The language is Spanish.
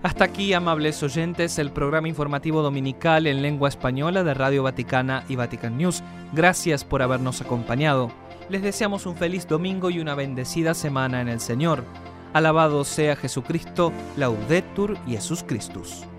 Hasta aquí, amables oyentes, el programa informativo dominical en lengua española de Radio Vaticana y Vatican News. Gracias por habernos acompañado. Les deseamos un feliz domingo y una bendecida semana en el Señor. Alabado sea Jesucristo, Laudetur Jesus Christus.